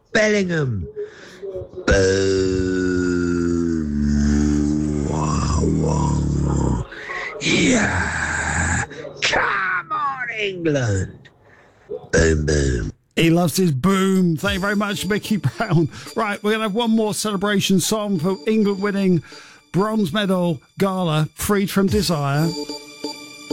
Bellingham. Boom. Yeah. Come on, England. Boom, boom. He loves his boom. Thank you very much, Mickey Brown. Right, we're going to have one more celebration song for England winning bronze medal gala, Freed from Desire.